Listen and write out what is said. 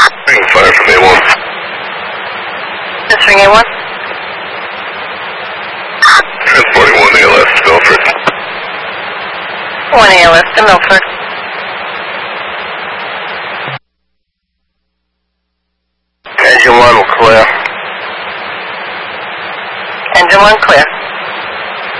Fire from A1. Answering A1. Transporting 1 ALS to Milford. 1 ALS to Milford. Engine 1 clear. Engine 1 clear.